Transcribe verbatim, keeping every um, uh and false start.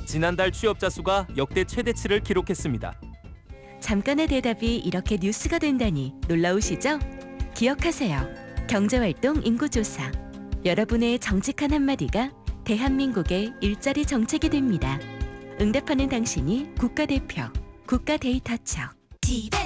지난달 취업자 수가 역대 최대치를 기록했습니다. 잠깐의 대답이 이렇게 뉴스가 된다니 놀라우시죠? 기억하세요. 경제활동 인구조사. 여러분의 정직한 한마디가 대한민국의 일자리 정책이 됩니다. 응답하는 당신이 국가대표, 국가데이터처. 집엔